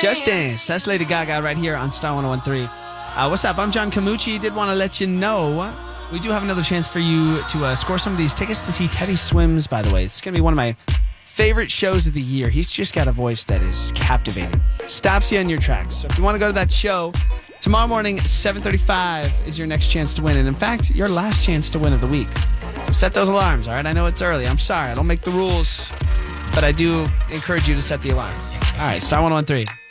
Just Dance. That's Lady Gaga right here on Star 101.3. What's up? I'm John Camucci. Did want to let you know we do have another chance for you to score some of these tickets to see Teddy Swims, by the way. It's going to be one of my favorite shows of the year. He's just got a voice that is captivating. Stops you in your tracks. So if you want to go to that show, tomorrow morning, 7:35 is your next chance to win. And in fact, your last chance to win of the week. Set those alarms, all right? I know it's early. I'm sorry. I don't make the rules, but I do encourage you to set the alarms. All right, Star 101.3.